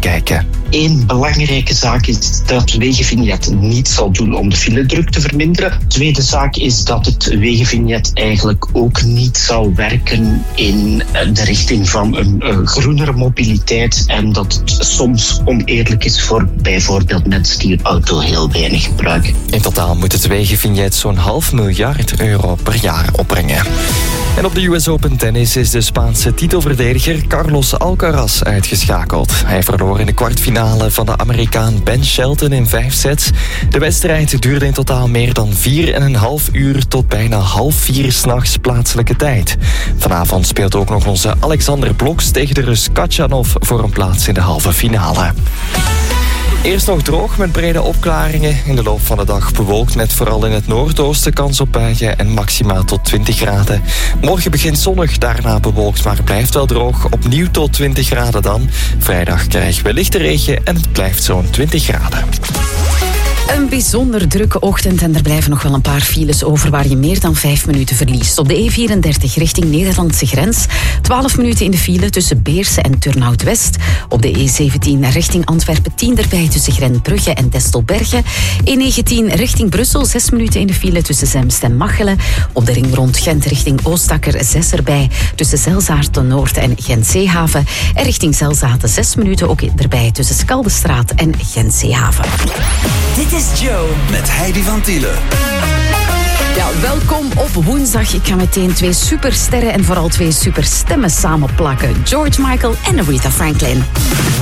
bekijken. Eén belangrijke zaak is dat het wegenvignet niet zal doen om de filedruk te verminderen. Tweede zaak is dat het wegenvignet eigenlijk ook niet zal werken in de richting van een groenere mobiliteit en dat het soms oneerlijk is voor bijvoorbeeld mensen die hun auto heel weinig gebruiken. In totaal moet het wegenvignet zo'n €500 miljoen per jaar opbrengen. En op de US Open tennis is de Spaanse titelverdediger Carlos Alcaraz uitgeschakeld. Hij verloor in de kwartfinale van de Amerikaan Ben Shelton in 5 sets. De wedstrijd duurde in totaal meer dan 4,5 uur tot bijna 3:30 s'nachts plaatselijke tijd. Vanavond speelt ook nog onze Alexander Bloks tegen de Rus Khachanov voor een plaats in de halve finale. Eerst nog droog met brede opklaringen. In de loop van de dag bewolkt met vooral in het noordoosten kans op buien en maximaal tot 20 graden. Morgen begint zonnig, daarna bewolkt, maar het blijft wel droog. Opnieuw tot 20 graden dan. Vrijdag krijgen we lichte regen en het blijft zo'n 20 graden. Een bijzonder drukke ochtend en er blijven nog wel een paar files over waar je meer dan 5 minuten verliest. Op de E34 richting Nederlandse grens. 12 minuten in de file tussen Beersen en Turnhout-West. Op de E17 richting Antwerpen 10 erbij tussen Grenbrugge en Destelbergen. E19 richting Brussel 6 minuten in de file tussen Zemst en Machelen. Op de ring rond Gent richting Oostakker 6 erbij tussen Zelzaarten Noord en Gent-Zeehaven. En richting Zelzaten 6 minuten ook erbij tussen Skaldestraat en Gent-Zeehaven. Dit is Joe met Heidi van Tielen. Ja, welkom op woensdag. Ik ga meteen 2 supersterren en vooral 2 superstemmen samenplakken. George Michael en Aretha Franklin.